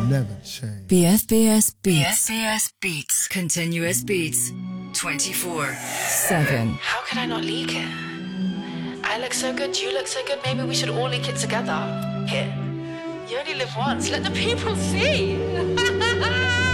never change. BFBS Beats. BFBS Beats. Continuous beats. 24/7. How could I not leak it? I look so good, you look so good, maybe we should all leak it together. Here. You only live once, let the people see.